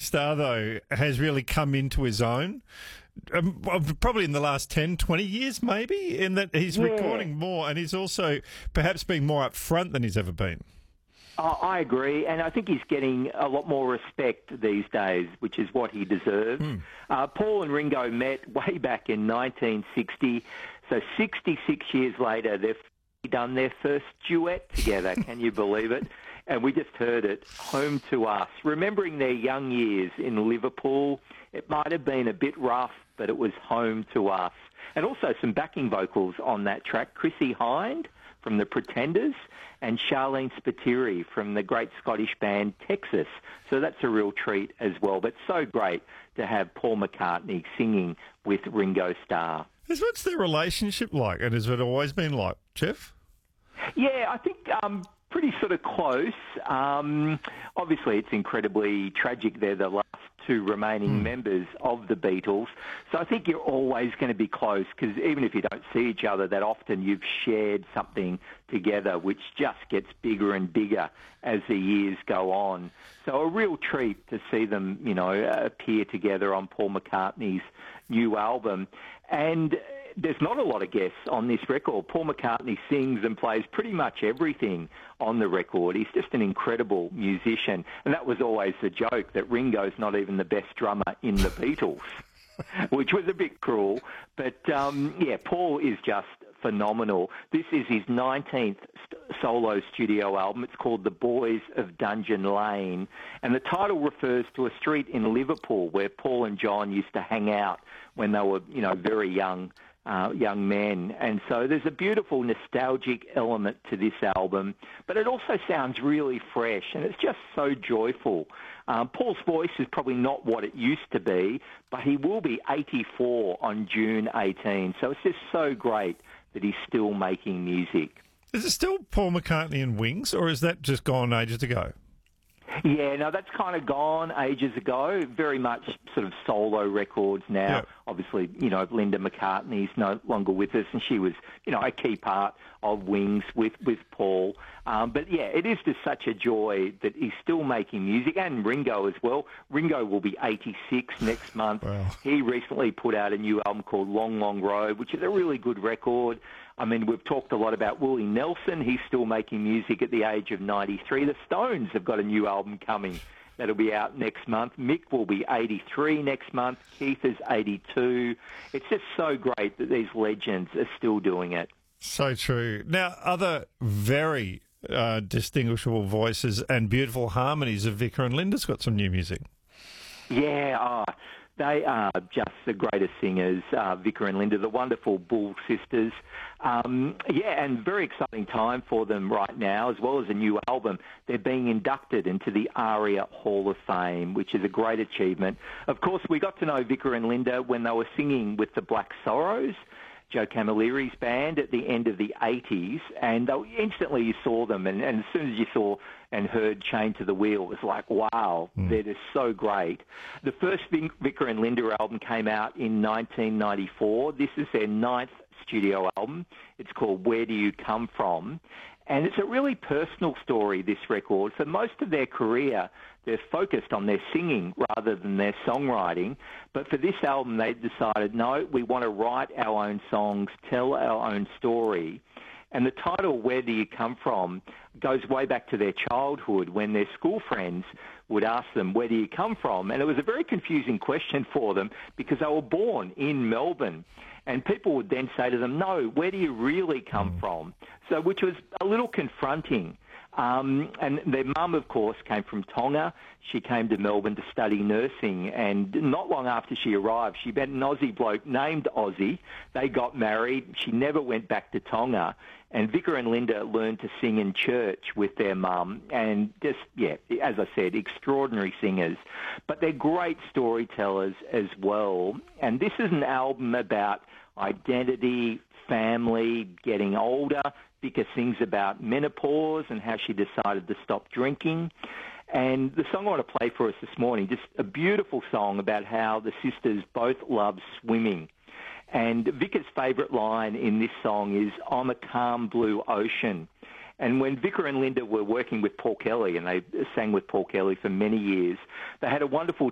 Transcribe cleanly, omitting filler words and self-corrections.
Starr, though, has really come into his own, probably in the last 10, 20 years, maybe, in that he's recording more and he's also perhaps being more upfront than he's ever been. I agree, and I think he's getting a lot more respect these days, which is what he deserves. Paul and Ringo met way back in 1960, so 66 years later, they've done their first duet together. Can you believe it? And we just heard it, Home to Us. Remembering their young years in Liverpool, it might have been a bit rough, but it was Home to Us. And also some backing vocals on that track, Chrissie Hynde from the Pretenders and Charlene Spiteri from the great Scottish band Texas. So that's a real treat as well. But so great to have Paul McCartney singing with Ringo Starr. What's their relationship like, and has it always been like, Jeff? Yeah, I think pretty sort of close. Obviously, it's incredibly tragic they're the last two remaining members of the Beatles. So I think you're always going to be close because even if you don't see each other that often, you've shared something together which just gets bigger and bigger as the years go on. So a real treat to see them, appear together on Paul McCartney's new album. And there's not a lot of guests on this record. Paul McCartney sings and plays pretty much everything on the record. He's just an incredible musician. And that was always the joke, that Ringo's not even the best drummer in the Beatles, which was a bit cruel. But, Paul is just phenomenal. This is his 19th solo studio album. It's called The Boys of Dungeon Lane. And the title refers to a street in Liverpool where Paul and John used to hang out when they were, very young men. And so there's a beautiful nostalgic element to this album, but it also sounds really fresh and it's just so joyful. Paul's voice is probably not what it used to be, but he will be 84 on June 18. So it's just so great that he's still making music. Is it still Paul McCartney and Wings, or is that just gone ages ago? Yeah, no, that's kind of gone ages ago. Very much sort of solo records now. Yep. Obviously, Linda McCartney's no longer with us, and she was, a key part of Wings with Paul. But yeah, it is just such a joy that he's still making music, and Ringo as well. Ringo will be 86 next month. Wow. He recently put out a new album called Long, Long Road, which is a really good record. I mean, we've talked a lot about Willie Nelson. He's still making music at the age of 93. The Stones have got a new album coming that'll be out next month. Mick will be 83 next month. Keith is 82. It's just so great that these legends are still doing it. So true. Now, other very distinguishable voices and beautiful harmonies of Vicar and Linda's got some new music. Yeah, they are just the greatest singers, Vicar and Linda, the wonderful Bull sisters. And very exciting time for them right now, as well as a new album. They're being inducted into the ARIA Hall of Fame, which is a great achievement. Of course, we got to know Vicar and Linda when they were singing with the Black Sorrows, Joe Camilleri's band, at the end of the 80s, and instantly you saw them, and as soon as you saw and heard Chained to the Wheel, it was like, wow, they're just so great. The first Vicar and Linda album came out in 1994. This is their 9th studio album. It's called Where Do You Come From? And it's a really personal story, this record. For most of their career, they're focused on their singing rather than their songwriting. But for this album, they decided, no, we want to write our own songs, tell our own story. And the title, Where Do You Come From, goes way back to their childhood when their school friends would ask them, where do you come from? And it was a very confusing question for them because they were born in Melbourne. And people would then say to them, no, where do you really come from? So, which was a little confronting. And their mum, of course, came from Tonga. She came to Melbourne to study nursing, and not long after she arrived, she met an Aussie bloke named Ozzy. They got married. She never went back to Tonga. And Vicar and Linda learned to sing in church with their mum, and just, as I said, extraordinary singers. But they're great storytellers as well. And this is an album about identity, family, getting older. Vicar sings about menopause and how she decided to stop drinking. And the song I want to play for us this morning, just a beautiful song about how the sisters both love swimming. And Vicar's favourite line in this song is, I'm a calm blue ocean. And when Vicar and Linda were working with Paul Kelly, and they sang with Paul Kelly for many years, they had a wonderful